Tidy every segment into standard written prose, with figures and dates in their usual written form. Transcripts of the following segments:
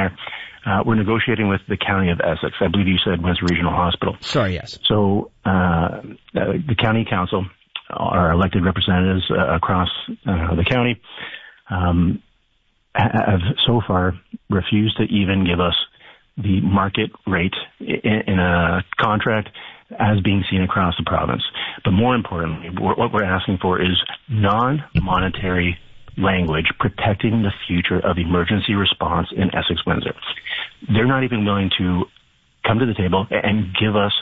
McIntyre. We're negotiating with the County of Essex. I believe you said Windsor Regional Hospital. Sorry, yes. So the County Council, our elected representatives across the county, have so far refused to even give us the market rate in a contract as being seen across the province. But more importantly, what we're asking for is non-monetary language protecting the future of emergency response in Essex-Windsor. They're not even willing to come to the table and give us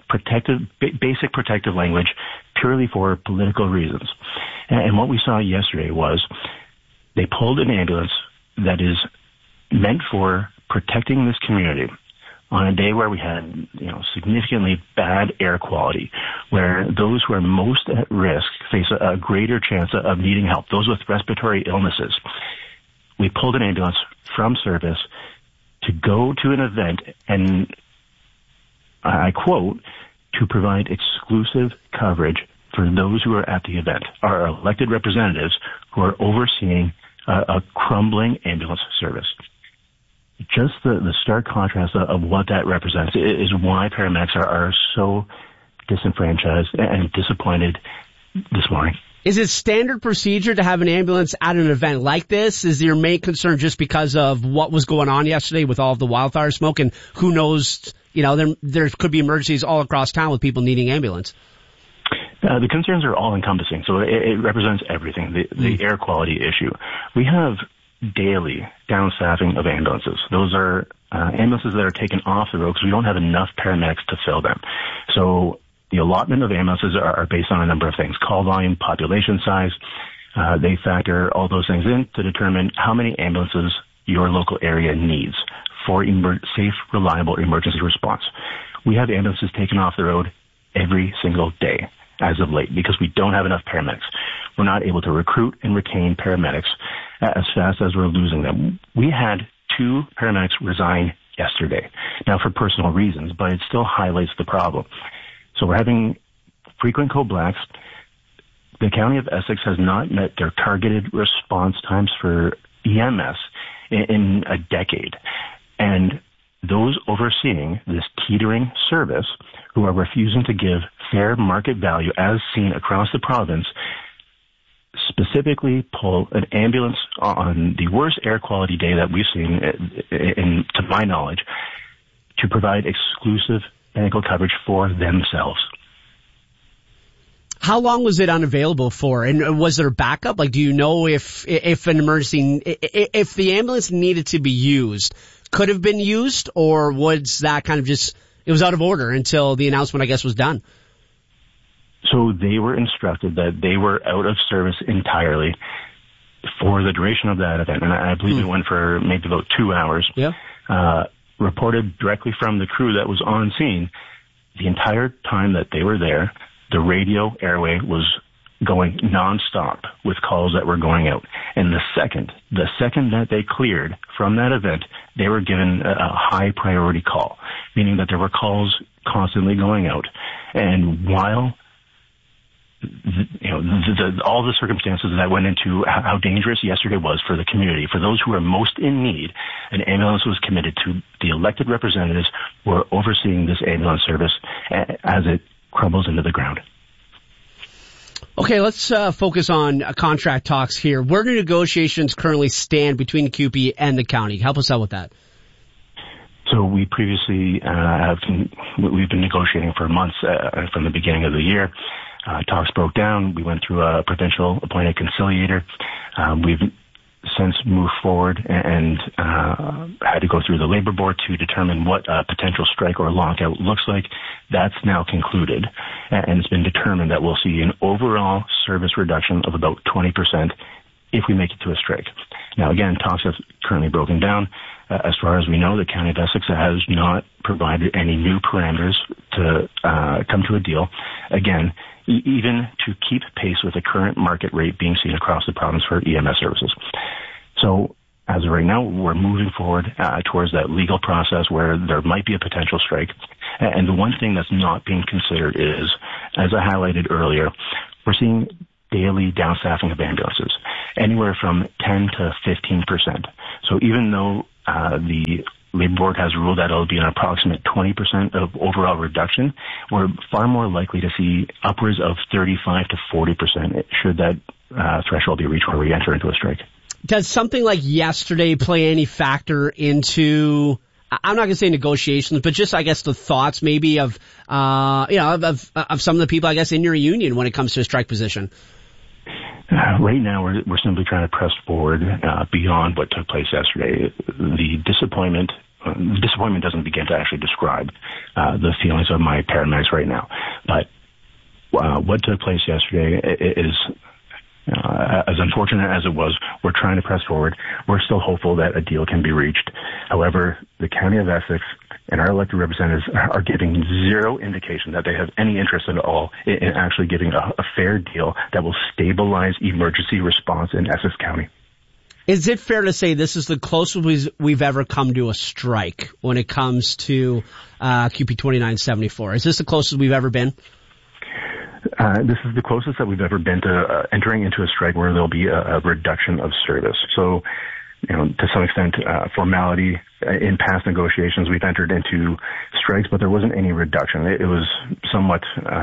basic protective language purely for political reasons. And what we saw yesterday was they pulled an ambulance that is meant for protecting this community on a day where we had, significantly bad air quality, where those who are most at risk face a greater chance of needing help, those with respiratory illnesses. We pulled an ambulance from service to go to an event and, I quote, to provide exclusive coverage for those who are at the event, our elected representatives who are overseeing a crumbling ambulance service. Just the stark contrast of what that represents is why paramedics are so disenfranchised and disappointed this morning. Is it standard procedure to have an ambulance at an event like this? Is your main concern just because of what was going on yesterday with all of the wildfire smoke? And who knows, there could be emergencies all across town with people needing ambulance. The concerns are all encompassing, so it represents everything. The air quality issue. We have daily downstaffing of ambulances. Those are ambulances that are taken off the road because we don't have enough paramedics to fill them. So the allotment of ambulances are based on a number of things: call volume, population size. They factor all those things in to determine how many ambulances your local area needs for safe, reliable emergency response. We have ambulances taken off the road every single day as of late because we don't have enough paramedics. We're not able to recruit and retain paramedics as fast as we're losing them. We had 2 paramedics resign yesterday, now for personal reasons, but it still highlights the problem. So we're having frequent code blacks. The County of Essex has not met their targeted response times for EMS in a decade. And those overseeing this teetering service, who are refusing to give fair market value as seen across the province, specifically pull an ambulance on the worst air quality day that we've seen, to my knowledge, to provide exclusive medical coverage for themselves. How long was it unavailable for? And was there backup? Do you know if an emergency, if the ambulance needed to be used, could have been used, or was that kind of just, it was out of order until the announcement, I guess, was done? So they were instructed that they were out of service entirely for the duration of that event. And I believe it went for maybe about 2 hours. Yeah. Reported directly from the crew that was on scene, the entire time that they were there, the radio airway was going nonstop with calls that were going out. And the second that they cleared from that event, they were given a high priority call, meaning that there were calls constantly going out. And while all the circumstances that went into how dangerous yesterday was for the community, for those who are most in need, an ambulance was committed to the elected representatives who are overseeing this ambulance service as it crumbles into the ground. Okay, let's focus on contract talks here. Where do negotiations currently stand between the QP and the county? Help us out with that. So we previously we've been negotiating for months from the beginning of the year. Talks broke down. We went through a provincial appointed conciliator. We've since moved forward and had to go through the labor board to determine what a potential strike or lockout looks like. That's now concluded, and it's been determined that we'll see an overall service reduction of about 20% if we make it to a strike. Now, again, talks have currently broken down. As far as we know, the County of Essex has not provided any new parameters to come to a deal. Again, even to keep pace with the current market rate being seen across the province for EMS services. So as of right now, we're moving forward towards that legal process where there might be a potential strike. And the one thing that's not being considered is, as I highlighted earlier, we're seeing daily downstaffing of ambulances, anywhere from 10 to 15%. So even though the Labor Board has ruled that it'll be an approximate 20% of overall reduction. We're far more likely to see upwards of 35 to 40% should that threshold be reached where we enter into a strike. Does something like yesterday play any factor into, I'm not going to say negotiations, but just, I guess, the thoughts maybe of some of the people, I guess, in your union when it comes to a strike position? Right now, we're simply trying to press forward beyond what took place yesterday. The disappointment doesn't begin to actually describe the feelings of my paramedics right now. But what took place yesterday is, as unfortunate as it was, we're trying to press forward. We're still hopeful that a deal can be reached. However, the County of Essex and our elected representatives are giving zero indication that they have any interest at all in actually giving a fair deal that will stabilize emergency response in Essex County. Is it fair to say this is the closest we've ever come to a strike when it comes to QP 2974? Is this the closest we've ever been? This is the closest that we've ever been to entering into a strike where there'll be a reduction of service. So, to some extent, formality. In past negotiations, we've entered into strikes, but there wasn't any reduction. It was somewhat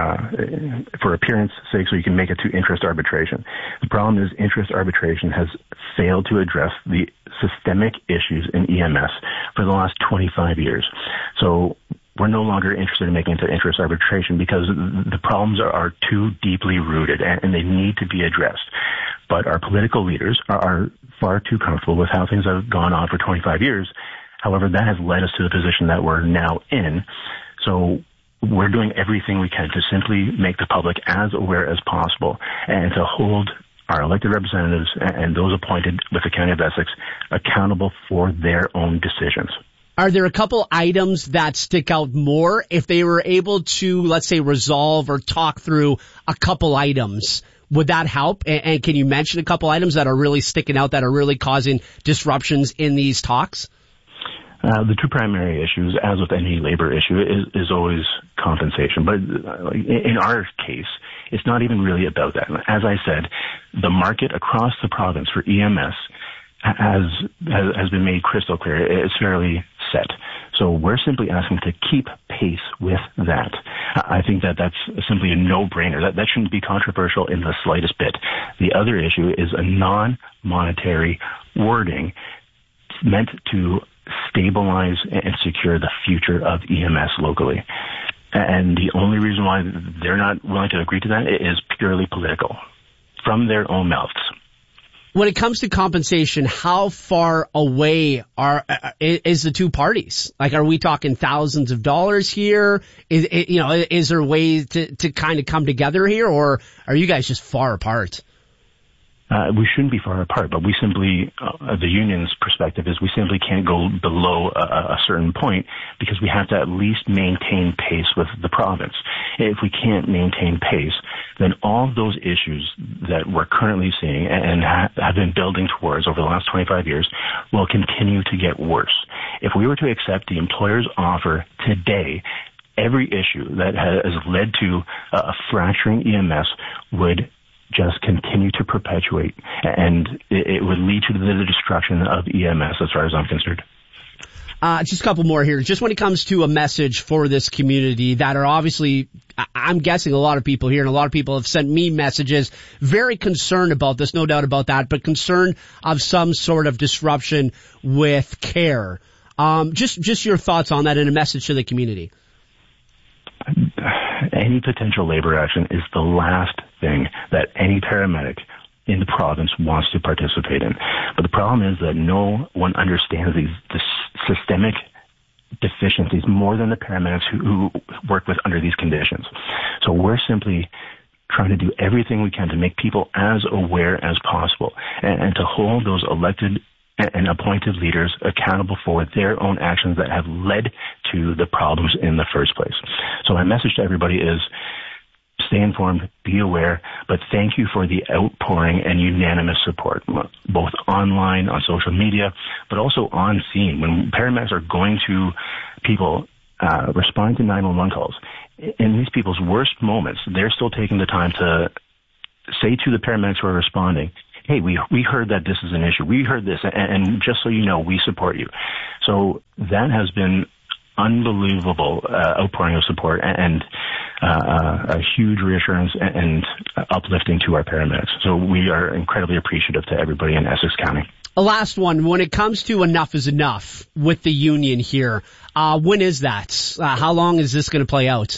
for appearance sake, so you can make it to interest arbitration. The problem is interest arbitration has failed to address the systemic issues in EMS for the last 25 years. So we're no longer interested in making it to interest arbitration because the problems are too deeply rooted and they need to be addressed. But our political leaders are far too comfortable with how things have gone on for 25 years. However, that has led us to the position that we're now in. So we're doing everything we can to simply make the public as aware as possible and to hold our elected representatives and those appointed with the County of Essex accountable for their own decisions. Are there a couple items that stick out more if they were able to, let's say, resolve or talk through a couple items? Would that help? And can you mention a couple items that are really sticking out, that are really causing disruptions in these talks? The two primary issues, as with any labor issue, is always compensation. But in our case, it's not even really about that. As I said, the market across the province for EMS has been made crystal clear. It's fairly set. So we're simply asking to keep pace with that. I think that's simply a no-brainer. That shouldn't be controversial in the slightest bit. The other issue is a non-monetary wording meant to stabilize and secure the future of EMS locally. And the only reason why they're not willing to agree to that is purely political, from their own mouths. When it comes to compensation, how far away is the two parties? Like, are we talking thousands of dollars here? Is there a way to kind of come together here, or are you guys just far apart? We shouldn't be far apart, but we simply, the union's perspective is we simply can't go below a certain point because we have to at least maintain pace with the province. If we can't maintain pace, then all of those issues that we're currently seeing and have been building towards over the last 25 years will continue to get worse. If we were to accept the employer's offer today, every issue that has led to a fracturing EMS would just continue to perpetuate, and it would lead to the destruction of EMS as far as I'm concerned. Just a couple more here. Just when it comes to a message for this community that are obviously, I'm guessing a lot of people here and a lot of people have sent me messages very concerned about this, no doubt about that, but concerned of some sort of disruption with care. Just your thoughts on that and a message to the community. Any potential labor action is the last thing that any paramedic in the province wants to participate in. But the problem is that no one understands these systemic deficiencies more than the paramedics who work with under these conditions. So we're simply trying to do everything we can to make people as aware as possible and to hold those elected and appointed leaders accountable for their own actions that have led to the problems in the first place. So my message to everybody is stay informed, be aware, but thank you for the outpouring and unanimous support, both online, on social media, but also on scene. When paramedics are going to people, responding to 911 calls, in these people's worst moments, they're still taking the time to say to the paramedics who are responding, hey, we heard that this is an issue. We heard this, and just so you know, we support you. So that has been unbelievable outpouring of support and a huge reassurance and uplifting to our paramedics. So we are incredibly appreciative to everybody in Essex County. A last one. When it comes to enough is enough with the union here, when is that? How long is this going to play out?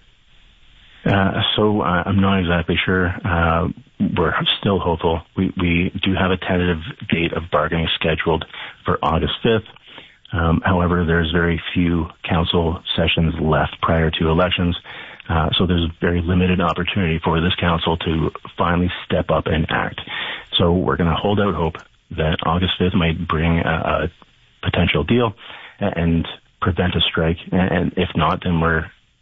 So I'm not exactly sure. We're still hopeful. We do have a tentative date of bargaining scheduled for August 5th. However, there's very few council sessions left prior to elections. So there's very limited opportunity for this council to finally step up and act. So we're going to hold out hope that August 5th might bring a potential deal and prevent a strike. And if not, then we're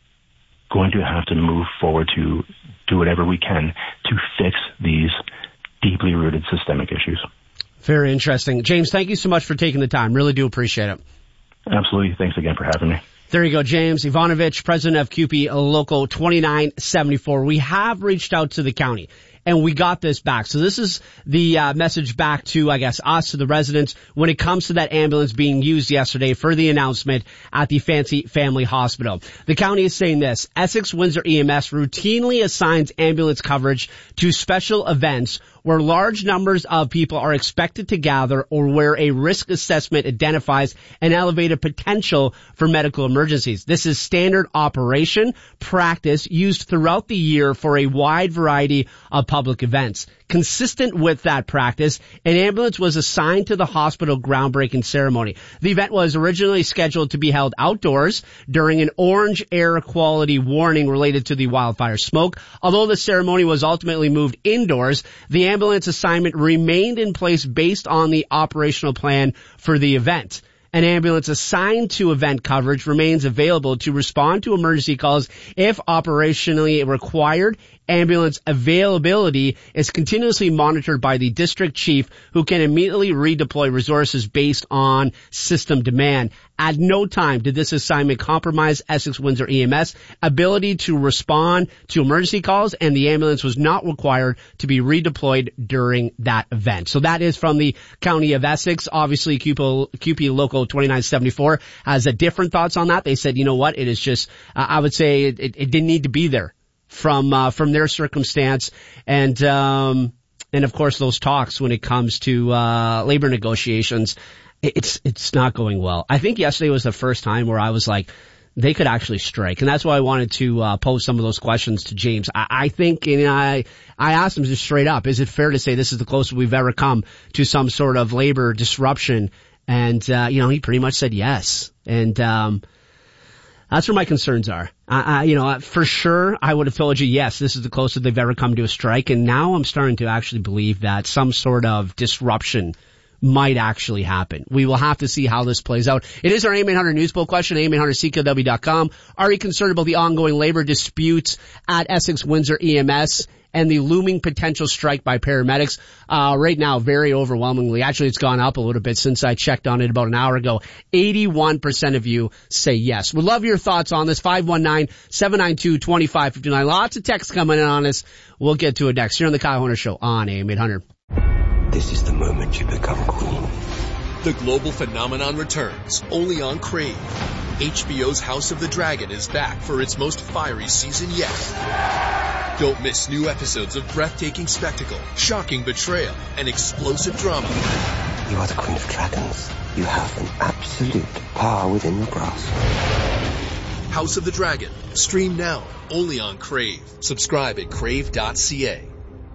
going to have to move forward to do whatever we can to fix these deeply rooted systemic issues. Very interesting. James, thank you so much for taking the time. Really do appreciate it. Absolutely. Thanks again for having me. There you go, James Ivanovich, president of CUPE Local 2974. We have reached out to the county, and we got this back. So this is the message back to, I guess, us, to the residents, when it comes to that ambulance being used yesterday for the announcement at the Fancy Family Hospital. The county is saying this: Essex Windsor EMS routinely assigns ambulance coverage to special events where large numbers of people are expected to gather or where a risk assessment identifies an elevated potential for medical emergencies. This is standard operation practice used throughout the year for a wide variety of public events. Consistent with that practice, an ambulance was assigned to the hospital groundbreaking ceremony. The event was originally scheduled to be held outdoors during an orange air quality warning related to the wildfire smoke. Although the ceremony was ultimately moved indoors, the ambulance assignment remained in place based on the operational plan for the event. An ambulance assigned to event coverage remains available to respond to emergency calls if operationally required. Ambulance availability is continuously monitored by the district chief, who can immediately redeploy resources based on system demand. At no time did this assignment compromise Essex Windsor EMS ability to respond to emergency calls, and the ambulance was not required to be redeployed during that event. So that is from the County of Essex. Obviously, CUPE Local 2974 has a different thoughts on that. They said, you know what, it is just, I would say it didn't need to be there from their circumstance. And of course those talks when it comes to labor negotiations, it's not going well. I think yesterday was the first time where I was like, they could actually strike. And that's why I wanted to pose some of those questions to James. I think, and I asked him just straight up, is it fair to say this is the closest we've ever come to some sort of labor disruption? And he pretty much said yes. And that's where my concerns are. For sure, I would have told you, yes, this is the closest they've ever come to a strike. And now I'm starting to actually believe that some sort of disruption might actually happen. We will have to see how this plays out. It is our AM800 news poll question, AM800CKW.com. Are you concerned about the ongoing labor disputes at Essex Windsor EMS and the looming potential strike by paramedics? Right now, very overwhelmingly. Actually, it's gone up a little bit since I checked on it about an hour ago. 81% of you say yes. We'd love your thoughts on this. 519-792-2559. Lots of texts coming in on this. We'll get to it next. Here on the Kyle Horner Show on AM800. This is the moment you become queen. The global phenomenon returns, only on Crave. HBO's House of the Dragon is back for its most fiery season yet. Don't miss new episodes of breathtaking spectacle, shocking betrayal, and explosive drama. You are the Queen of Dragons. You have an absolute power within your grasp. House of the Dragon. Stream now, only on Crave. Subscribe at crave.ca.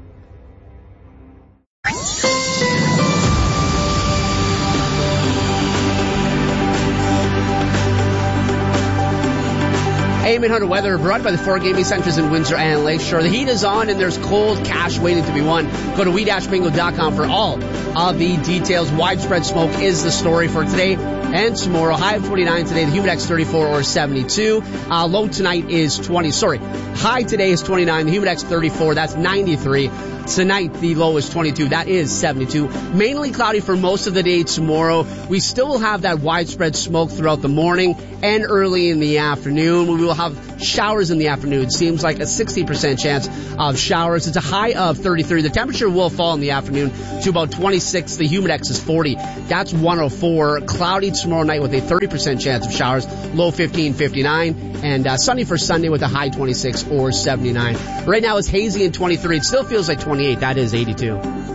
AM800 weather brought by the 4 gaming centers in Windsor and Lakeshore. The heat is on and there's cold cash waiting to be won. Go to we-bingo.com for all of the details. Widespread smoke is the story for today. And tomorrow, high of 29 today, the Humidex 34 or 72. Low tonight is 20. High today is 29, the Humidex 34, that's 93. Tonight, the low is 22. That is 72. Mainly cloudy for most of the day tomorrow. We still will have that widespread smoke throughout the morning and early in the afternoon. We will have showers in the afternoon. Seems like a 60% chance of showers. It's a high of 33. The temperature will fall in the afternoon to about 26. The Humidex is 40. That's 104. Cloudy tomorrow night with a 30% chance of showers. Low 15, 59. And sunny for Sunday with a high 26 or 79. Right now it's hazy and 23. It still feels like 28. That is 82.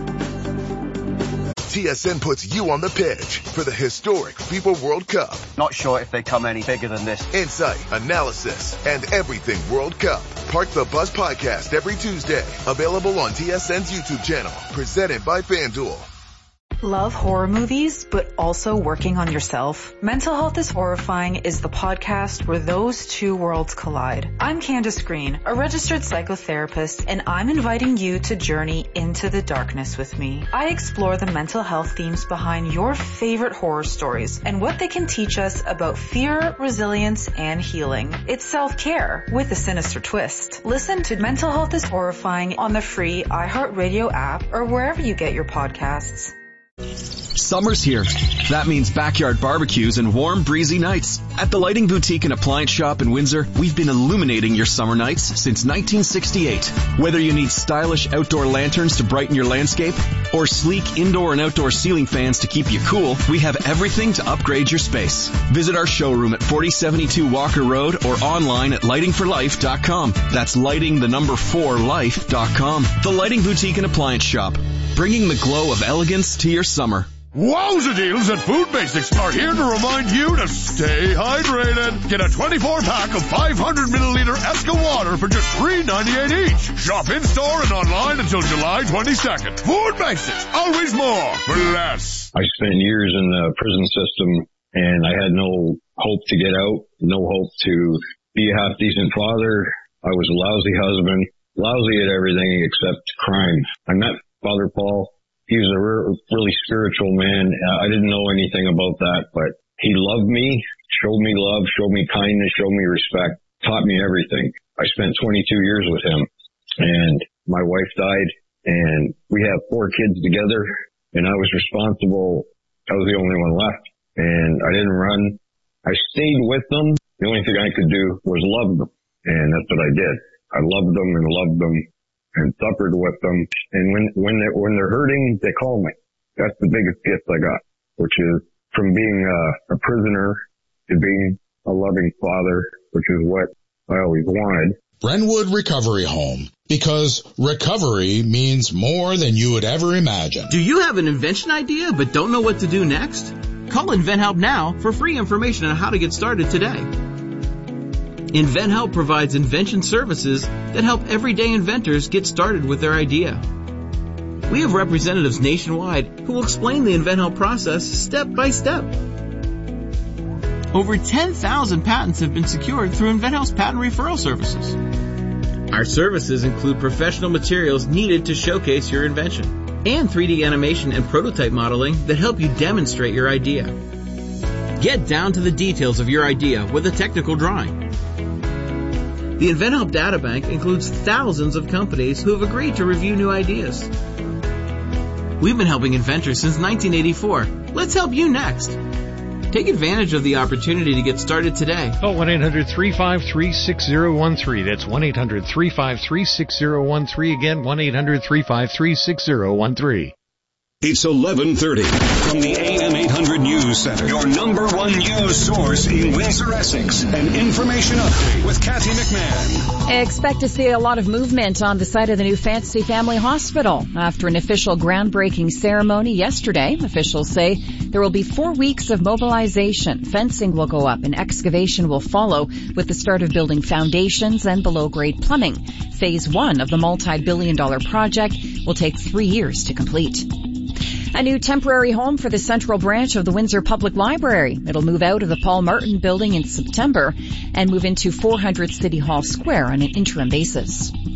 TSN puts you on the pitch for the historic FIFA World Cup. Not sure if they come any bigger than this. Insight, analysis, and everything World Cup. Park the Bus podcast every Tuesday. Available on TSN's YouTube channel. Presented by FanDuel. Love horror movies, but also working on yourself? Mental Health is Horrifying is the podcast where those two worlds collide. I'm Candace Green, a registered psychotherapist, and I'm inviting you to journey into the darkness with me. I explore the mental health themes behind your favorite horror stories and what they can teach us about fear, resilience, and healing. It's self-care with a sinister twist. Listen to Mental Health is Horrifying on the free iHeartRadio app or wherever you get your podcasts. Summer's here. That means backyard barbecues and warm, breezy nights. At the Lighting Boutique and Appliance Shop in Windsor, we've been illuminating your summer nights since 1968. Whether you need stylish outdoor lanterns to brighten your landscape or sleek indoor and outdoor ceiling fans to keep you cool, we have everything to upgrade your space. Visit our showroom at 4072 Walker Road or online at lightingforlife.com. That's lighting4life.com. The Lighting Boutique and Appliance Shop, bringing the glow of elegance to your summer. Wowza deals at Food Basics are here to remind you to stay hydrated. Get a 24-pack of 500-milliliter Esca water for just $3.98 each. Shop in-store and online until July 22nd. Food Basics, always more for less. I spent years in the prison system, and I had no hope to get out, no hope to be a half-decent father. I was a lousy husband, lousy at everything except crime. I met Father Paul. He was a really spiritual man. I didn't know anything about that, but he loved me, showed me love, showed me kindness, showed me respect, taught me everything. I spent 22 years with him, and my wife died, and we have 4 kids together, and I was responsible. I was the only one left, and I didn't run. I stayed with them. The only thing I could do was love them, and that's what I did. I loved them and loved them and suffered with them. And when they're hurting, they call me. That's the biggest gift I got, which is from being a prisoner to being a loving father, which is what I always wanted. Brentwood Recovery Home, because recovery means more than you would ever imagine. Do you have an invention idea but don't know what to do next? Call InventHelp now for free information on how to get started today. InventHelp provides invention services that help everyday inventors get started with their idea. We have representatives nationwide who will explain the InventHelp process step by step. Over 10,000 patents have been secured through InventHelp's patent referral services. Our services include professional materials needed to showcase your invention and 3D animation and prototype modeling that help you demonstrate your idea. Get down to the details of your idea with a technical drawing. The InventHelp Databank includes thousands of companies who have agreed to review new ideas. We've been helping inventors since 1984. Let's help you next. Take advantage of the opportunity to get started today. Call 1-800-353-6013. That's 1-800-353-6013. Again, 1-800-353-6013. It's 11:30 from the AM 800 News Center, your number one news source in Windsor, Essex. An information update with Kathy McMahon. Expect to see a lot of movement on the site of the new Fantasy Family Hospital. After an official groundbreaking ceremony yesterday, officials say there will be 4 weeks of mobilization. Fencing will go up and excavation will follow with the start of building foundations and below-grade plumbing. Phase 1 of the multi-billion-dollar project will take 3 years to complete. A new temporary home for the Central Branch of the Windsor Public Library. It'll move out of the Paul Martin building in September and move into 400 City Hall Square on an interim basis.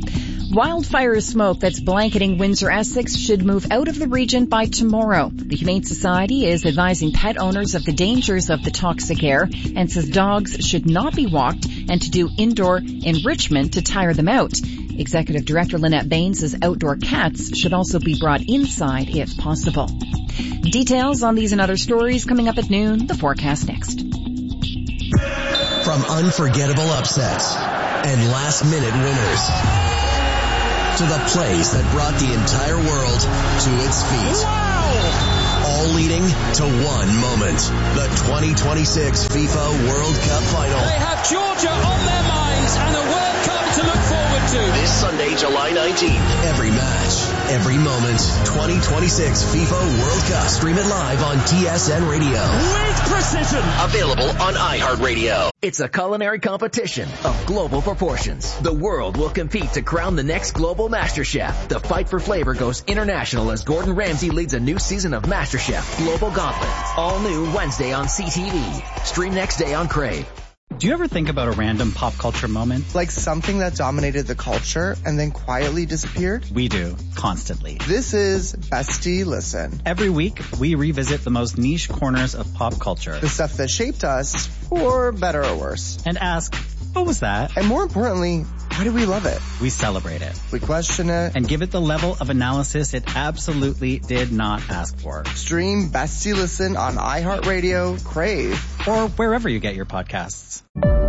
Wildfire smoke that's blanketing Windsor-Essex should move out of the region by tomorrow. The Humane Society is advising pet owners of the dangers of the toxic air and says dogs should not be walked and to do indoor enrichment to tire them out. Executive Director Lynette Bain says outdoor cats should also be brought inside if possible. Details on these and other stories coming up at noon. The forecast next. From unforgettable upsets and last-minute winners to the plays that brought the entire world to its feet. Wow! All leading to one moment. The 2026 FIFA World Cup Final. They have Georgia on their minds and a World Cup to look forward to. This Sunday, July 19th. Every match, every moment. 2026 FIFA World Cup. Stream it live on TSN Radio. With precision. Available on iHeartRadio. It's a culinary competition of global proportions. The world will compete to crown the next global Master Chef. The fight for flavor goes international as Gordon Ramsay leads a new season of Master Chef Global Gauntlet. All new Wednesday on CTV. Stream next day on Crave. Do you ever think about a random pop culture moment? Like something that dominated the culture and then quietly disappeared? We do, constantly. This is Bestie Listen. Every week, we revisit the most niche corners of pop culture. The stuff that shaped us, for better or worse. And ask, what was that? And more importantly, why do we love it? We celebrate it. We question it. And give it the level of analysis it absolutely did not ask for. Stream Bestie Listen on iHeartRadio, Crave, or wherever you get your podcasts.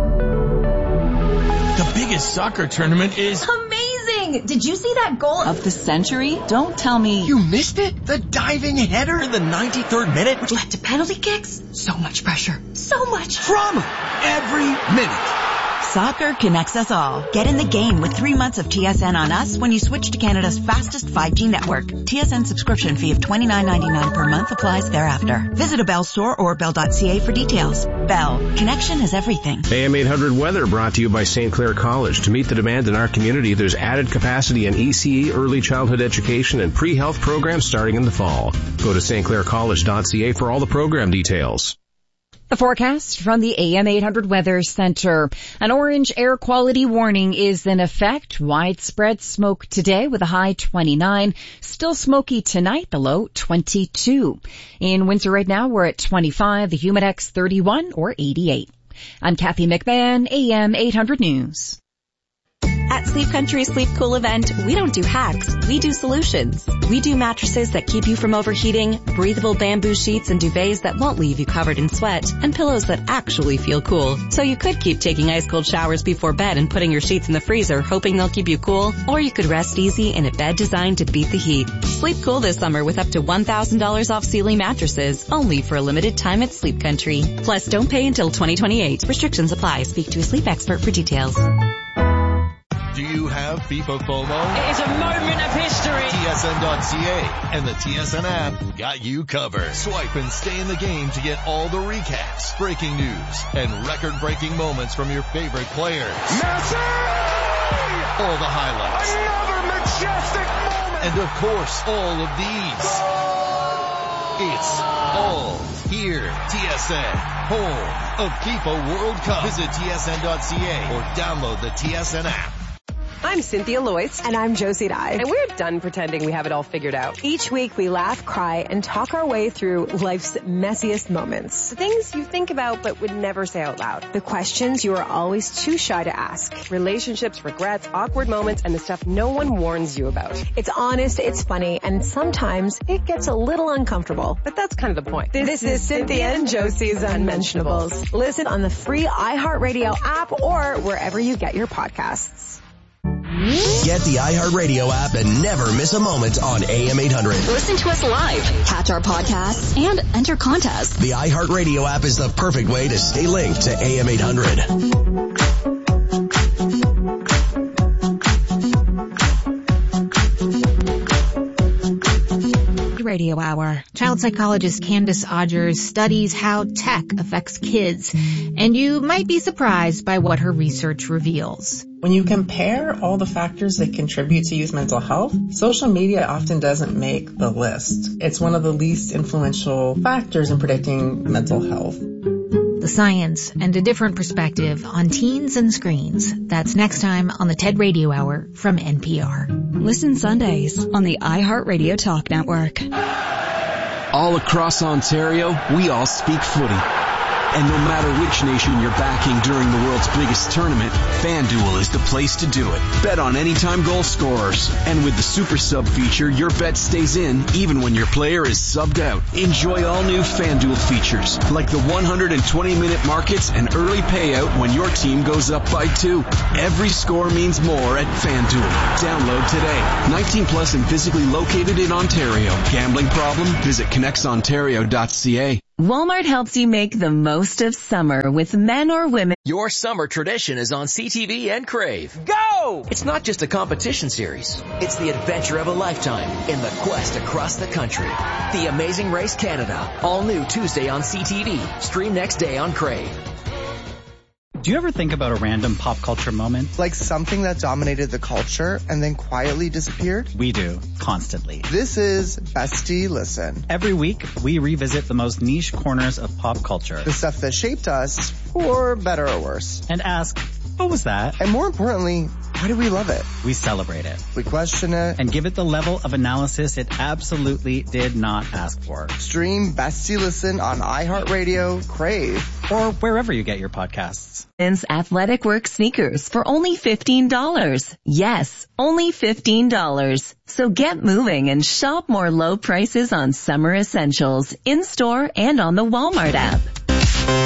The biggest soccer tournament is amazing! Did you see that goal of the century? Don't tell me you missed it? The diving header in the 93rd minute, which led to penalty kicks? So much pressure. So much drama every minute. Soccer connects us all. Get in the game with 3 months of TSN on us when you switch to Canada's fastest 5G network. TSN subscription fee of $29.99 per month applies thereafter. Visit a Bell store or bell.ca for details. Bell. Connection is everything. AM 800 Weather brought to you by St. Clair College. To meet the demand in our community, there's added capacity in ECE, early childhood education, and pre-health programs starting in the fall. Go to stclaircollege.ca for all the program details. The forecast from the AM 800 Weather Center. An orange air quality warning is in effect. Widespread smoke today with a high 29. Still smoky tonight, the low 22. In Windsor right now, we're at 25. The Humidex 31 or 88. I'm Kathy McMahon, AM 800 News. At Sleep Country Sleep Cool event, we don't do hacks, we do solutions. We do mattresses that keep you from overheating, breathable bamboo sheets and duvets that won't leave you covered in sweat, and pillows that actually feel cool. So you could keep taking ice cold showers before bed and putting your sheets in the freezer hoping they'll keep you cool, or you could rest easy in a bed designed to beat the heat. Sleep cool this summer with up to $1,000 off Sealy mattresses, only for a limited time at Sleep Country. Plus, don't pay until 2028. Restrictions apply. Speak to a sleep expert for details. Do you have FIFA FOMO? It is a moment of history. TSN.ca and the TSN app got you covered. Swipe and stay in the game to get all the recaps, breaking news, and record-breaking moments from your favorite players. Messi! All the highlights. Another majestic moment! And of course, all of these. It's all here. TSN, home of FIFA World Cup. Visit TSN.ca or download the TSN app. I'm Cynthia Loyce. And I'm Josie Dye. And we're done pretending we have it all figured out. Each week we laugh, cry, and talk our way through life's messiest moments. The things you think about but would never say out loud. The questions you are always too shy to ask. Relationships, regrets, awkward moments, and the stuff no one warns you about. It's honest, it's funny, and sometimes it gets a little uncomfortable. But that's kind of the point. This is Cynthia and Josie's Unmentionables. Listen on the free iHeartRadio app or wherever you get your podcasts. Get the iHeartRadio app and never miss a moment on AM 800. Listen to us live, catch our podcasts, and enter contests. The iHeartRadio app is the perfect way to stay linked to AM 800. Radio Hour. Child psychologist Candace Odgers studies how tech affects kids, and you might be surprised by what her research reveals. When you compare all the factors that contribute to youth mental health, social media often doesn't make the list. It's one of the least influential factors in predicting mental health. the science, and a different perspective on teens and screens. That's next time on the TED Radio Hour from NPR. Listen Sundays on the iHeartRadio Talk Network. All across Ontario, we all speak footy. And no matter which nation you're backing during the world's biggest tournament, FanDuel is the place to do it. Bet on anytime goal scorers. And with the Super Sub feature, your bet stays in even when your player is subbed out. Enjoy all new FanDuel features, like the 120-minute markets and early payout when your team goes up by 2. Every score means more at FanDuel. Download today. 19 plus and physically located in Ontario. Gambling problem? Visit connectsontario.ca. Walmart helps you make the most of summer with men or women. Your summer tradition is on CTV and Crave. Go! It's not just a competition series. It's the adventure of a lifetime in the quest across the country. The Amazing Race Canada. All new Tuesday on CTV. Stream next day on Crave. Do you ever think about a random pop culture moment? Like something that dominated the culture and then quietly disappeared? We do, constantly. This is Bestie Listen. Every week, we revisit the most niche corners of pop culture. The stuff that shaped us, for better or worse. And ask, what was that? And more importantly, why do we love it? We celebrate it. We question it. And give it the level of analysis it absolutely did not ask for. Stream Bestie Listen on iHeartRadio, Crave, or wherever you get your podcasts. Men's Athletic Work sneakers for only $15. Yes, only $15. So get moving and shop more low prices on summer essentials in store and on the Walmart app.